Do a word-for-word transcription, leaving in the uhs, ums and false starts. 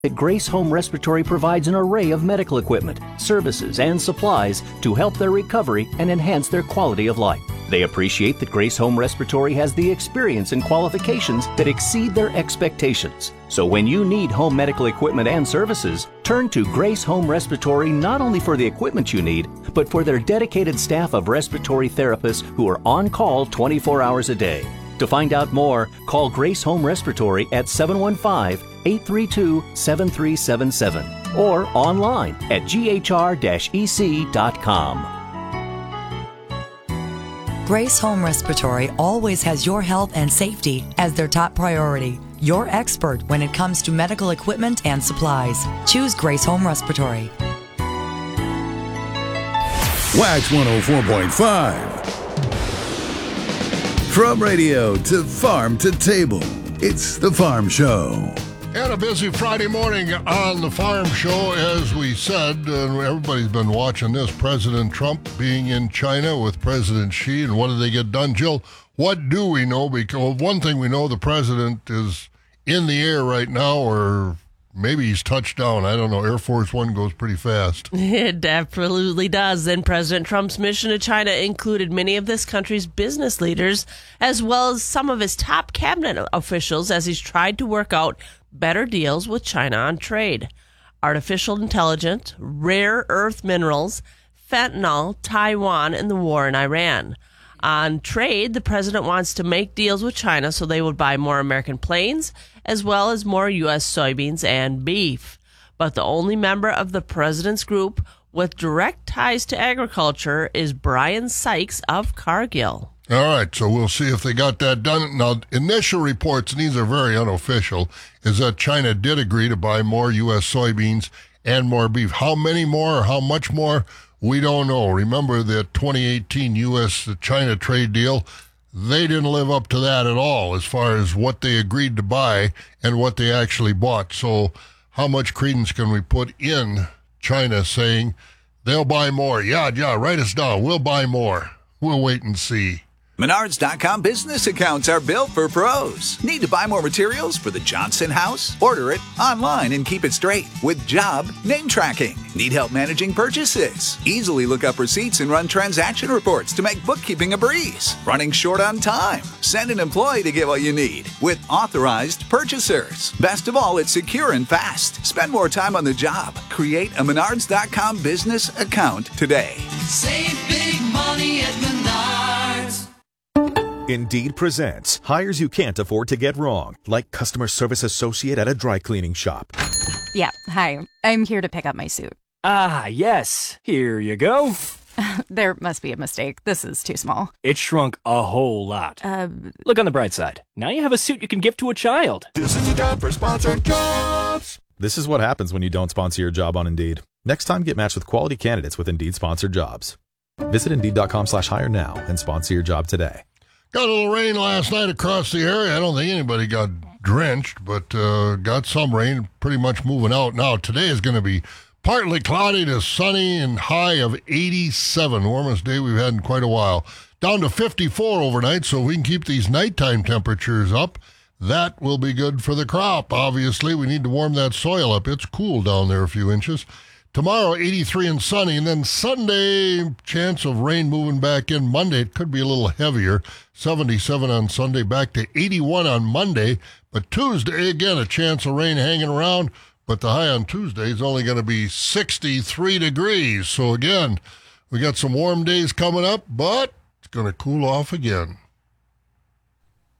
Grace Home Respiratory provides an array of medical equipment, services, and supplies to help their recovery and enhance their quality of life. They appreciate that Grace Home Respiratory has the experience and qualifications that exceed their expectations. So when you need home medical equipment and services, turn to Grace Home Respiratory not only for the equipment you need, but for their dedicated staff of respiratory therapists who are on call twenty-four hours a day. To find out more, call Grace Home Respiratory at seven one five, eight three two, seven three seven seven or online at g h r dash e c dot com. Grace Home Respiratory always has your health and safety as their top priority. Your expert when it comes to medical equipment and supplies. Choose Grace Home Respiratory. Wax one oh four point five. From radio to farm to table, it's The Farm Show. And a busy Friday morning on The Farm Show, as we said, and everybody's been watching this, President Trump being in China with President Xi, and what did they get done? Jill, what do we know? Because one thing we know, the president is in the air right now, or maybe he's touched down. I don't know. Air Force One goes pretty fast. It absolutely does. And President Trump's mission to China included many of this country's business leaders, as well as some of his top cabinet officials, as he's tried to work out better deals with China on trade. Artificial intelligence, rare earth minerals, fentanyl, Taiwan, and the war in Iran. On trade, the president wants to make deals with China so they would buy more American planes, as well as more U S soybeans and beef. But the only member of the president's group with direct ties to agriculture is Brian Sykes of Cargill. All right, so we'll see if they got that done. Now, initial reports, and these are very unofficial, is that China did agree to buy more U S soybeans and more beef. How many more or how much more, we don't know. Remember the twenty eighteen U S-China trade deal? They didn't live up to that at all as far as what they agreed to buy and what they actually bought. So how much credence can we put in China saying they'll buy more? Yeah, yeah, write us down. We'll buy more. We'll wait and see. Menards dot com business accounts are built for pros. Need to buy more materials for the Johnson house? Order it online and keep it straight with job name tracking. Need help managing purchases? Easily look up receipts and run transaction reports to make bookkeeping a breeze. Running short on time? Send an employee to get what you need with authorized purchasers. Best of all, it's secure and fast. Spend more time on the job. Create a Menards dot com business account today. Save big money at Menards. Indeed presents hires you can't afford to get wrong, like customer service associate at a dry cleaning shop. Yeah, hi. I'm here to pick up my suit. Ah, yes. Here you go. There must be a mistake. This is too small. It shrunk a whole lot. Uh, Look on the bright side. Now you have a suit you can give to a child. This is a job for sponsored jobs. This is what happens when you don't sponsor your job on Indeed. Next time, get matched with quality candidates with Indeed sponsored jobs. Visit Indeed.com slash hire now and sponsor your job today. Got a little rain last night across the area. I don't think anybody got drenched, but uh, got some rain, pretty much moving out. Now, today is going to be partly cloudy to sunny and high of eighty-seven. Warmest day we've had in quite a while. Down to fifty-four overnight, so if we can keep these nighttime temperatures up, that will be good for the crop. Obviously, we need to warm that soil up. It's cool down there a few inches. Tomorrow, eighty-three and sunny, and then Sunday, chance of rain moving back in. Monday, it could be a little heavier, seventy-seven on Sunday, back to eighty-one on Monday. But Tuesday, again, a chance of rain hanging around, but the high on Tuesday is only going to be sixty-three degrees. So again, we got some warm days coming up, but it's going to cool off again.